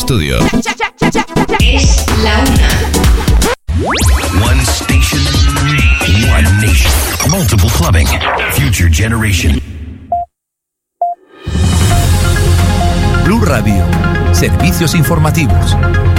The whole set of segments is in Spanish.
estudio. Es la una. One station, one nation. Multiple clubbing. Future generation. Blue Radio. Servicios informativos.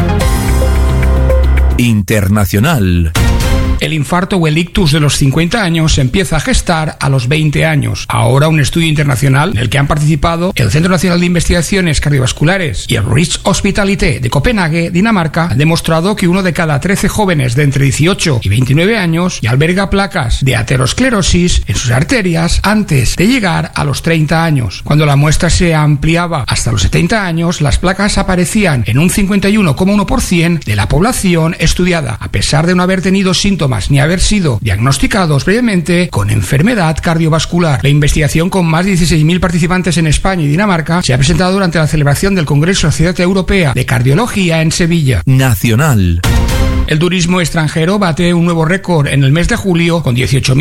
Internacional. El infarto o el ictus de los 50 años se empieza a gestar a los 20 años. Ahora un estudio internacional en el que han participado el Centro Nacional de Investigaciones Cardiovasculares y el Rigshospitalet de Copenhague, Dinamarca, han demostrado que 1 de cada 13 jóvenes de entre 18 y 29 años ya alberga placas de aterosclerosis en sus arterias antes de llegar a los 30 años. Cuando la muestra se ampliaba hasta los 70 años, las placas aparecían en un 51,1% de la población estudiada, a pesar de no haber tenido síntomas ni haber sido diagnosticados previamente con enfermedad cardiovascular. La investigación, con más de 16.000 participantes en España y Dinamarca, se ha presentado durante la celebración del Congreso de la Sociedad Europea de Cardiología en Sevilla. Nacional. El turismo extranjero bate un nuevo récord en el mes de julio con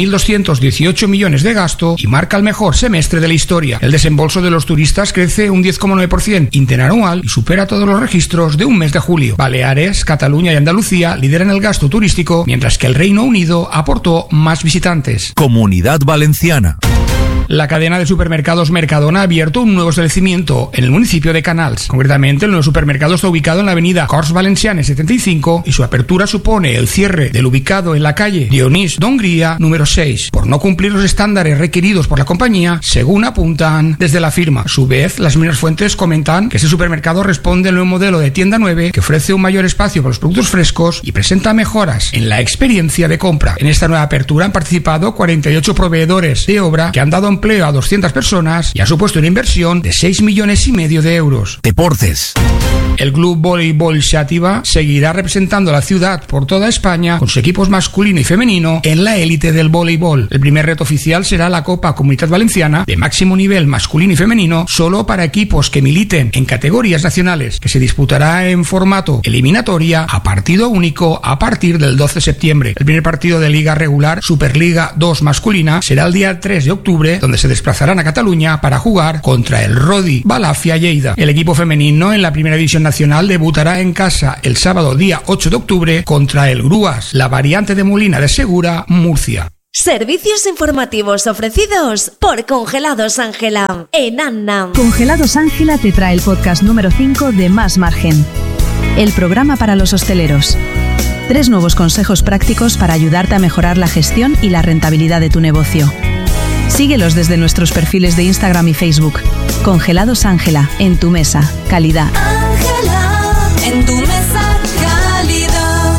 18.218 millones de gasto y marca el mejor semestre de la historia. El desembolso de los turistas crece un 10,9% interanual y supera todos los registros de un mes de julio. Baleares, Cataluña y Andalucía lideran el gasto turístico, mientras que el Reino Unido aportó más visitantes. Comunidad Valenciana. La cadena de supermercados Mercadona ha abierto un nuevo establecimiento en el municipio de Canals. Concretamente, el nuevo supermercado está ubicado en la avenida Corts Valencianes 75 y su apertura supone el cierre del ubicado en la calle Dionís d'Hongria número 6, por no cumplir los estándares requeridos por la compañía, según apuntan desde la firma. A su vez, las mismas fuentes comentan que este supermercado responde al nuevo modelo de tienda 9, que ofrece un mayor espacio para los productos frescos y presenta mejoras en la experiencia de compra. En esta nueva apertura han participado 48 proveedores de obra que han dado empleo a 200 personas y ha supuesto una inversión de 6,5 millones de euros. Deportes. El Club Voleibol Xàtiva seguirá representando a la ciudad por toda España con sus equipos masculino y femenino en la élite del voleibol. El primer reto oficial será la Copa Comunitat Valenciana de máximo nivel masculino y femenino, solo para equipos que militen en categorías nacionales, que se disputará en formato eliminatoria a partido único a partir del 12 de septiembre. El primer partido de Liga Regular Superliga 2 masculina será el día 3 de octubre, donde se desplazarán a Cataluña para jugar contra el Rodi Balafia Lleida. El equipo femenino en la primera división nacional debutará en casa el sábado día 8 de octubre contra el Gruas, la variante de Molina de Segura, Murcia. Servicios informativos ofrecidos por Congelados Ángela en Anna. Congelados Ángela te trae el podcast número 5 de Más Margen, el programa para los hosteleros. 3 nuevos consejos prácticos para ayudarte a mejorar la gestión y la rentabilidad de tu negocio. Síguelos desde nuestros perfiles de Instagram y Facebook. Congelados Ángela, en tu mesa, calidad. Ángela, en tu mesa, calidad.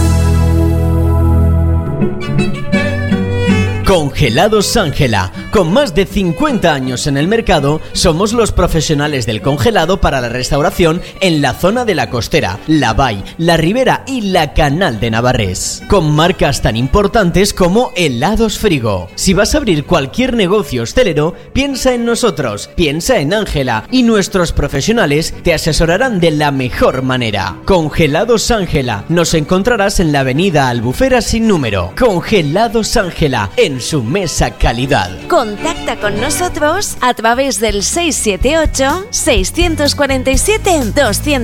Congelados Ángela. Con más de 50 años en el mercado, somos los profesionales del congelado para la restauración en la zona de la Costera, la Vall, la Ribera y la Canal de Navarrés. Con marcas tan importantes como Helados Frigo. Si vas a abrir cualquier negocio hostelero, piensa en nosotros, piensa en Ángela, y nuestros profesionales te asesorarán de la mejor manera. Congelados Ángela. Nos encontrarás en la avenida Albufera sin número. Congelados Ángela, en su mesa calidad. Contacta con nosotros a través del 678 647 200.